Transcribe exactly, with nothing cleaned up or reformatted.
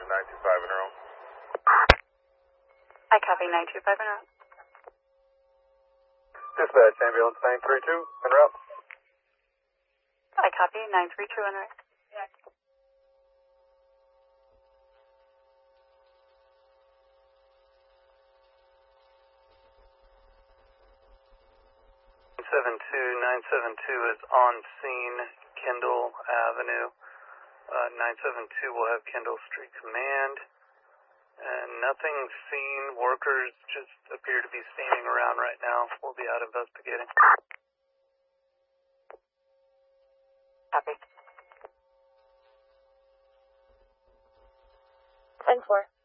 nine two five in a row. I copy nine two five in a row. Dispatch, ambulance nine three two en route. I copy nine three two en route. seven two nine seven two is on scene, Kendall Avenue. Uh, nine seven two will have Kendall Street Command. And nothing seen. Workers just appear to be standing around right now. We'll be out investigating. Copy. ten four.